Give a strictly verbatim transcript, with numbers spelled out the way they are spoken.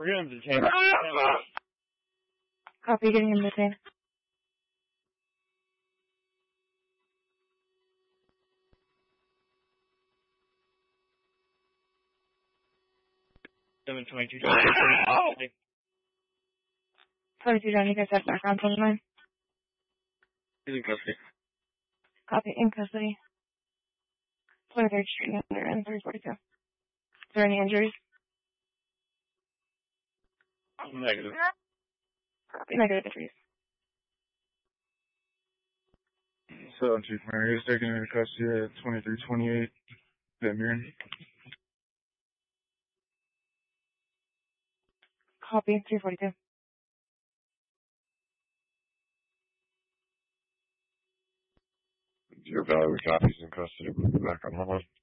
We're getting him detained. Copy, getting him detained. seven twenty-two. twenty-two down, you guys have background twenty-nine. He's in custody. Copy, in custody. twenty-third Street under N three forty-two. Is there any injuries? Negative. Copy, negative injuries. So, Chief Mary is taken into custody at twenty-three twenty-eight Van Buren. Copy, three forty-two. Your value copies in custody. We'll be back on hold.